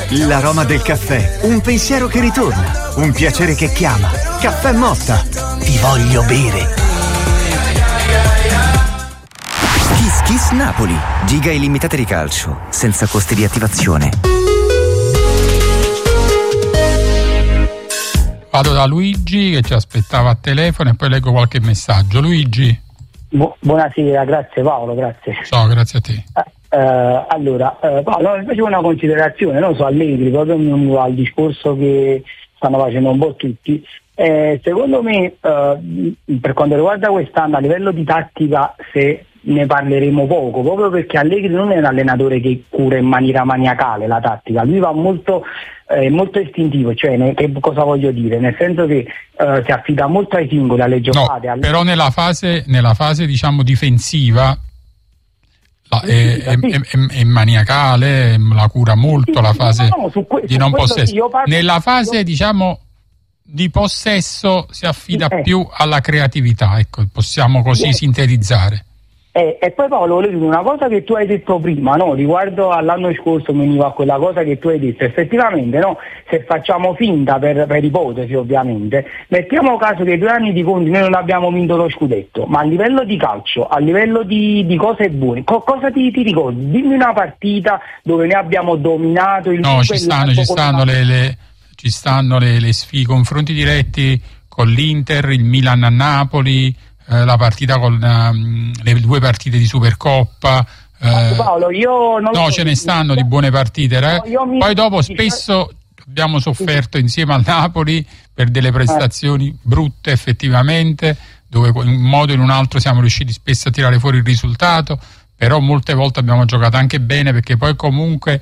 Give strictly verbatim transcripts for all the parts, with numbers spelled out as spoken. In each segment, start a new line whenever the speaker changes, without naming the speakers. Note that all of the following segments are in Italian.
L'aroma del caffè, un pensiero che ritorna, un piacere che chiama. Caffè Motta. Ti voglio bere.
Kiss Kiss Napoli. Giga illimitate di calcio, senza costi di attivazione.
Vado da Luigi che ci aspettava a telefono e poi leggo qualche messaggio. Luigi.
Bu- buonasera, grazie Paolo, grazie.
Ciao, grazie a te.
Uh, allora, uh, Paolo, facevo una considerazione, non so, Allegri, proprio al discorso che stanno facendo un po' tutti. Eh, secondo me, uh, per quanto riguarda quest'anno, a livello di tattica, se ne parleremo poco, proprio perché Allegri non è un allenatore che cura in maniera maniacale la tattica, lui va molto, eh, molto istintivo, cioè ne, che cosa voglio dire? Nel senso che uh, si affida molto ai singoli, alle giocate.
No,
alle...
però nella fase, nella fase diciamo difensiva la, è, è, è, è maniacale, la cura molto sì, la fase no, no, su que- di non possesso. Sì, parlo... Nella fase io... diciamo di possesso si affida eh. più alla creatività, ecco, possiamo così eh. sintetizzare.
Eh, e poi Paolo, volevo dire una cosa che tu hai detto prima, no? Riguardo all'anno scorso mi veniva quella cosa che tu hai detto, effettivamente, no? Se facciamo finta, per, per ipotesi ovviamente, mettiamo caso che due anni di conti noi non abbiamo vinto lo scudetto, ma a livello di calcio, a livello di, di cose buone, co- cosa ti, ti ricordi? Dimmi una partita dove noi abbiamo dominato il...
No, ci stanno, ci stanno le, le, ci stanno le, le sfide, i confronti diretti con l'Inter, il Milan a Napoli, la partita con um, le due partite di Supercoppa, eh,
Paolo, io non
no, ce ne stanno di buone partite, eh?
no, mi...
Poi dopo spesso abbiamo sofferto insieme al Napoli per delle prestazioni eh. brutte effettivamente, dove in un modo o in un altro siamo riusciti spesso a tirare fuori il risultato, però molte volte abbiamo giocato anche bene, perché poi comunque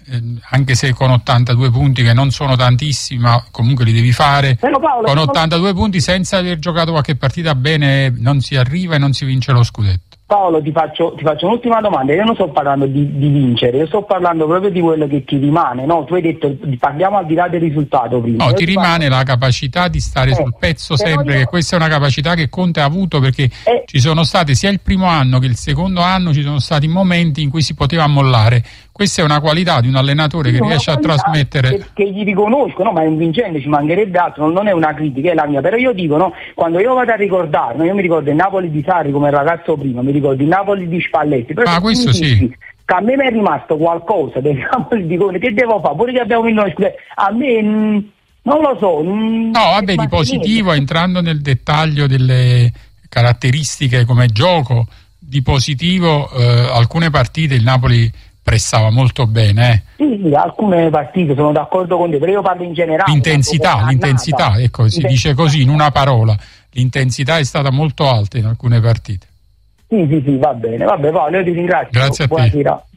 anche se con ottantadue punti, che non sono tantissimi, ma comunque li devi fare, Paolo, con ottantadue punti senza aver giocato qualche partita bene non si arriva e non si vince lo scudetto.
Paolo, ti faccio, ti faccio un'ultima domanda. Io non sto parlando di, di vincere, io sto parlando proprio di quello che ti rimane, no? Tu hai detto parliamo al di là del risultato prima.
No,
io
ti rimane
parlo...
la capacità di stare eh, sul pezzo sempre, io... che questa è una capacità che Conte ha avuto, perché eh... ci sono stati sia il primo anno che il secondo anno, ci sono stati momenti in cui si poteva mollare. Questa è una qualità di un allenatore che riesce a trasmettere.
Che, che gli riconosco, no? Ma è un vincente, ci mancherebbe altro, non è una critica, è la mia. Però io dico, no? Quando io vado a ricordare, no? Io mi ricordo il Napoli di Sarri come ragazzo prima, mi ricordo il Napoli di Spalletti. Però
ah, questo sì.
Che a me mi è rimasto qualcosa del Napoli di Conte, che devo fare? Pure che abbiamo vinto lo scudetto. A me mh, non lo so. Mh,
no, vabbè, di positivo, entrando nel dettaglio delle caratteristiche come gioco, di positivo, eh, alcune partite il Napoli pressava molto bene. Eh.
Sì, sì, alcune partite sono d'accordo con te, però io parlo in generale.
L'intensità, l'intensità, ecco, si dice così in una parola. L'intensità è stata molto alta in alcune partite.
Sì, sì, sì, va bene, vabbè, Paolo, io ti ringrazio.
Grazie a
Buonasera.
te.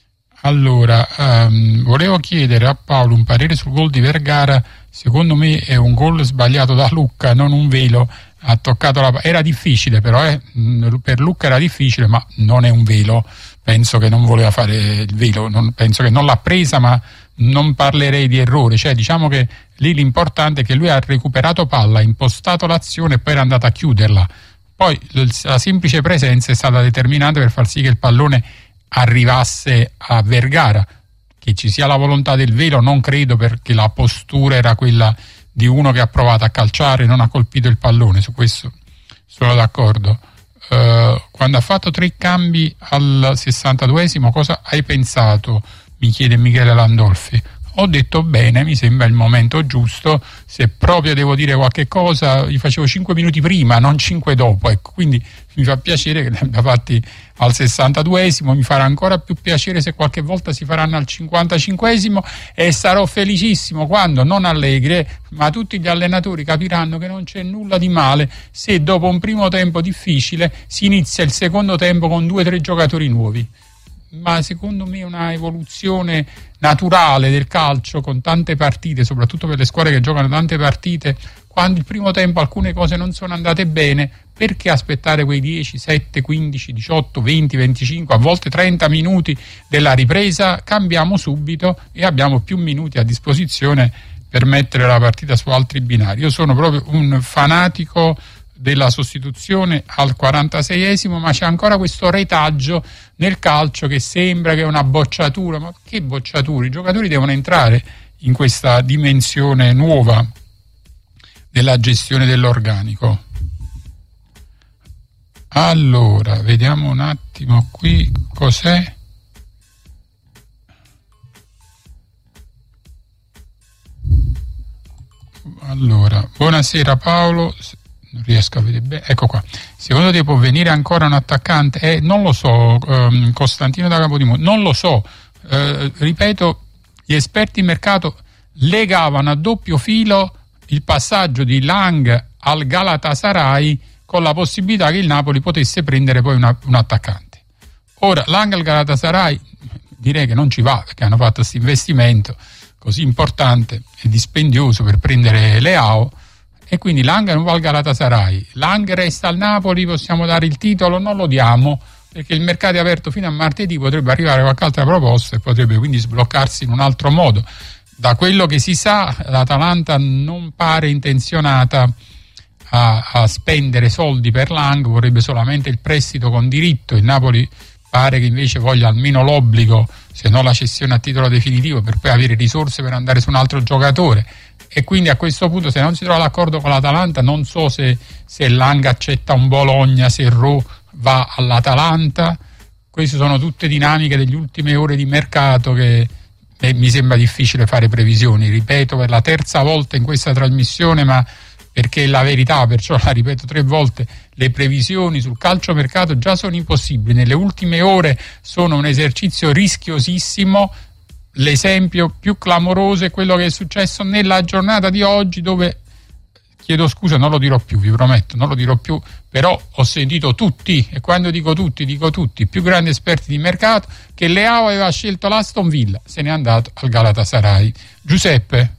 Allora, um, volevo chiedere a Paolo un parere sul gol di Vergara. Secondo me è un gol sbagliato da Lucca, non un velo. Ha toccato la... Era difficile però, eh? Per Lucca era difficile, ma non è un velo. Penso che non voleva fare il velo, non, penso che non l'ha presa, ma non parlerei di errore. Cioè, diciamo che lì l'importante è che lui ha recuperato palla, ha impostato l'azione e poi era andato a chiuderla. Poi la semplice presenza è stata determinante per far sì che il pallone arrivasse a Vergara. Che ci sia la volontà del velo non credo, perché la postura era quella di uno che ha provato a calciare e non ha colpito il pallone, su questo sono d'accordo. Uh, quando ha fatto tre cambi al sessantaduesimo, cosa hai pensato? Mi chiede Michele Landolfi. Ho detto bene, mi sembra il momento giusto, se proprio devo dire qualche cosa gli facevo cinque minuti prima, non cinque dopo, ecco. Quindi mi fa piacere che li abbia fatti al sessantaduesimo, mi farà ancora più piacere se qualche volta si faranno al cinquantacinquesimo, e sarò felicissimo quando non Allegri ma tutti gli allenatori capiranno che non c'è nulla di male se dopo un primo tempo difficile si inizia il secondo tempo con due o tre giocatori nuovi. Ma secondo me è una evoluzione naturale del calcio, con tante partite, soprattutto per le squadre che giocano tante partite. Quando il primo tempo alcune cose non sono andate bene, perché aspettare quei dieci, sette, quindici, diciotto, venti, venticinque, a volte trenta minuti della ripresa? Cambiamo subito e abbiamo più minuti a disposizione per mettere la partita su altri binari. Io sono proprio un fanatico della sostituzione al quarantaseiesimo, ma c'è ancora questo retaggio nel calcio che sembra che è una bocciatura. Ma che bocciatura? I giocatori devono entrare in questa dimensione nuova della gestione dell'organico. Allora, vediamo un attimo qui cos'è. Allora, buonasera Paolo, non riesco a vedere bene, ecco qua. Secondo te può venire ancora un attaccante? Eh, non lo so, ehm, Costantino da Capodimonte, non lo so, eh, ripeto, gli esperti in mercato legavano a doppio filo il passaggio di Lang al Galatasaray con la possibilità che il Napoli potesse prendere poi una, un attaccante. Ora, Lang al Galatasaray direi che non ci va, perché hanno fatto questo investimento così importante e dispendioso per prendere Leao, e quindi Lang non va al Galatasaray. Lang resta al Napoli, possiamo dare il titolo? Non lo diamo, perché il mercato è aperto fino a martedì, potrebbe arrivare qualche altra proposta e potrebbe quindi sbloccarsi in un altro modo. Da quello che si sa, l'Atalanta non pare intenzionata a, a spendere soldi per Lang, vorrebbe solamente il prestito con diritto. Il Napoli pare che invece voglia almeno l'obbligo, se non la cessione a titolo definitivo, per poi avere risorse per andare su un altro giocatore. E quindi a questo punto, se non si trova l'accordo con l'Atalanta, non so se, se Lang accetta un Bologna, se Ro va all'Atalanta. Queste sono tutte dinamiche delle ultime ore di mercato che eh, mi sembra difficile fare previsioni. Ripeto per la terza volta in questa trasmissione, ma perché è la verità, perciò la ripeto tre volte, le previsioni sul calciomercato già sono impossibili. Nelle ultime ore sono un esercizio rischiosissimo. L'esempio più clamoroso è quello che è successo nella giornata di oggi, dove, chiedo scusa, non lo dirò più, vi prometto, non lo dirò più, però ho sentito tutti, e quando dico tutti, dico tutti, i più grandi esperti di mercato, che Leao aveva scelto l'Aston Villa, se n'è andato al Galatasaray. Giuseppe?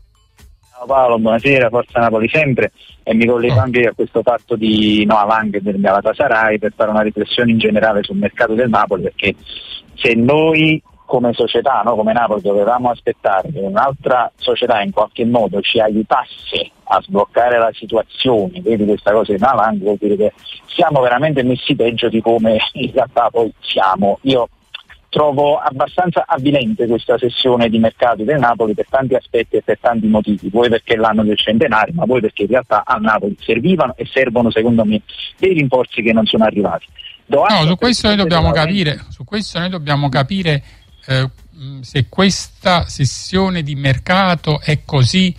Ciao Paolo, buonasera, Forza Napoli sempre, e mi collego oh. anche a questo fatto di Noah Lang del Galatasaray per fare una riflessione in generale sul mercato del Napoli, perché se noi come società, no, come Napoli, dovevamo aspettare che un'altra società in qualche modo ci aiutasse a sbloccare la situazione, vedi questa cosa di Noah Lang, vuol dire che siamo veramente messi peggio di come in realtà poi siamo. Io trovo abbastanza avvilente questa sessione di mercato del Napoli per tanti aspetti e per tanti motivi, vuoi perché l'anno del centenario, ma poi perché in realtà al Napoli servivano e servono secondo me dei rinforzi che non sono arrivati. Do
no, su questo noi dobbiamo capire, su questo noi dobbiamo capire eh, se questa sessione di mercato è così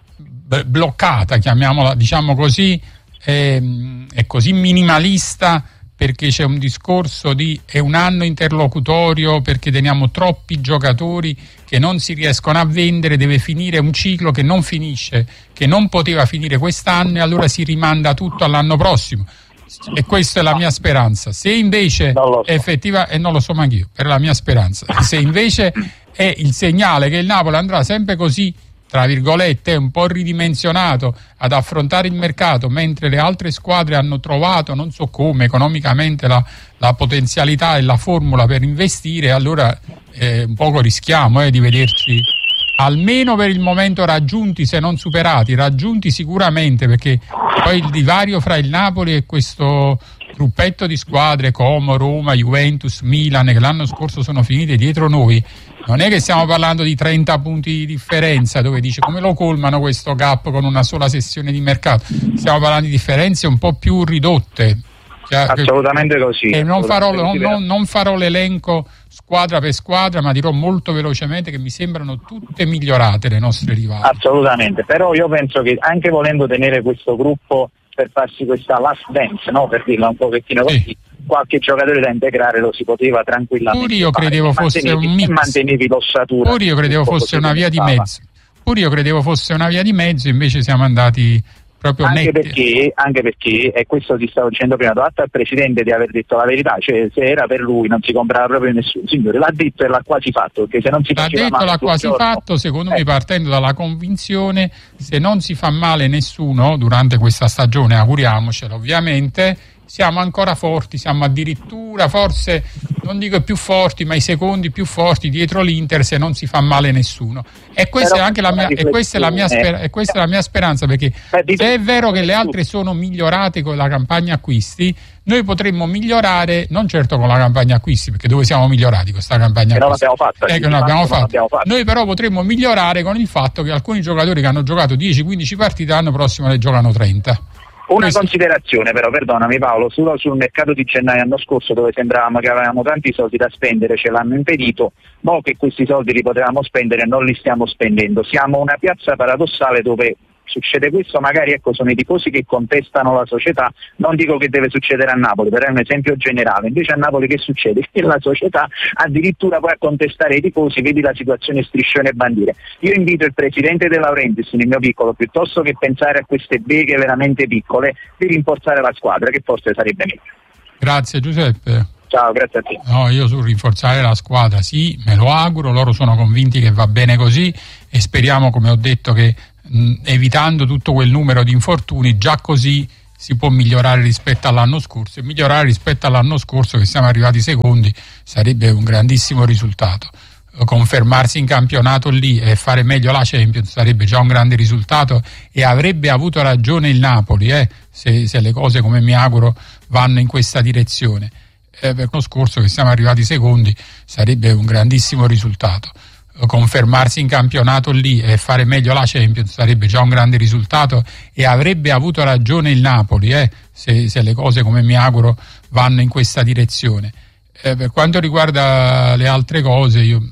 b- bloccata, chiamiamola, diciamo così, è, è così minimalista, perché c'è un discorso di è un anno interlocutorio, perché teniamo troppi giocatori che non si riescono a vendere, deve finire un ciclo che non finisce, che non poteva finire quest'anno, e allora si rimanda tutto all'anno prossimo. E questa è la mia speranza. Se invece so. è effettiva, e non lo so manch'io, per la mia speranza, se invece è il segnale che il Napoli andrà sempre così, tra virgolette, un po' ridimensionato ad affrontare il mercato, mentre le altre squadre hanno trovato, non so come, economicamente la, la potenzialità e la formula per investire, allora eh, un poco rischiamo eh, di vederci, almeno per il momento, raggiunti, se non superati, raggiunti sicuramente, perché poi il divario fra il Napoli e questo gruppetto di squadre Como, Roma, Juventus, Milan, che l'anno scorso sono finite dietro noi, non è che stiamo parlando di trenta punti di differenza, dove dice come lo colmano questo gap con una sola sessione di mercato. Stiamo parlando di differenze un po' più ridotte. Cioè,
assolutamente così.
E non, farò, non,
così
non, non farò l'elenco squadra per squadra, ma dirò molto velocemente che mi sembrano tutte migliorate le nostre rivali.
Assolutamente, però io penso che anche volendo tenere questo gruppo per farsi questa last dance, no, per dirla un pochettino così, sì, qualche giocatore da integrare lo si poteva tranquillamente.
Pure io credevo
fare,
fosse un mix.
Mantenevi l'ossatura.
Pure io credevo fosse una via di mezzo. Pure io credevo fosse una via di mezzo, invece siamo andati proprio
anche
netti.
Perché, anche perché, e questo ti stavo dicendo prima, do atto al Presidente di aver detto la verità, cioè se era per lui non si comprava proprio nessuno, signore, l'ha detto e l'ha quasi fatto, perché se non si
l'ha
faceva
detto,
male
l'ha quasi
giorno,
fatto, secondo
eh.
me partendo dalla convinzione, se non si fa male nessuno durante questa stagione, auguriamocelo ovviamente, siamo ancora forti, siamo addirittura forse, non dico più forti, ma i secondi più forti dietro l'Inter se non si fa male nessuno. E questa
Però
è anche la mia, e questa è la mia, sper- e questa è la mia speranza, perché Beh, se è vero che le altre sono migliorate con la campagna acquisti, noi potremmo migliorare, non certo con la campagna acquisti, perché dove siamo migliorati con questa campagna
che
acquisti?
Non l'abbiamo fatta,
eh, che non l'abbiamo fatta. Fatto. Noi però potremmo migliorare con il fatto che alcuni giocatori che hanno giocato dieci quindici partite l'anno prossimo ne giocano trenta.
Una
Questo.
Considerazione però, perdonami Paolo, solo sul mercato di gennaio anno scorso, dove sembravamo che avevamo tanti soldi da spendere, ce l'hanno impedito, mo che questi soldi li potevamo spendere non li stiamo spendendo. Siamo una piazza paradossale dove succede questo, magari ecco sono i tifosi che contestano la società, non dico che deve succedere a Napoli, però è un esempio generale. Invece a Napoli che succede? Che la società addirittura poi a contestare i tifosi, vedi la situazione striscione e bandiere. Io invito il presidente De Laurentiis nel mio piccolo, piuttosto che pensare a queste beghe veramente piccole, di rinforzare la squadra, che forse sarebbe meglio.
Grazie Giuseppe.
Ciao, grazie a te.
No, io sul rinforzare la squadra sì, me lo auguro, loro sono convinti che va bene così e speriamo, come ho detto, che mh, evitando tutto quel numero di infortuni, già così si può migliorare rispetto all'anno scorso, e migliorare rispetto all'anno scorso, che siamo arrivati secondi, sarebbe un grandissimo risultato. Confermarsi in campionato lì e fare meglio la Champions sarebbe già un grande risultato, e avrebbe avuto ragione il Napoli eh, se, se le cose, come mi auguro, vanno in questa direzione. Eh, per l'anno scorso che siamo arrivati secondi sarebbe un grandissimo risultato. Confermarsi in campionato lì e fare meglio la Champions sarebbe già un grande risultato, e avrebbe avuto ragione il Napoli eh, se, se le cose, come mi auguro, vanno in questa direzione. Eh, per quanto riguarda le altre cose, io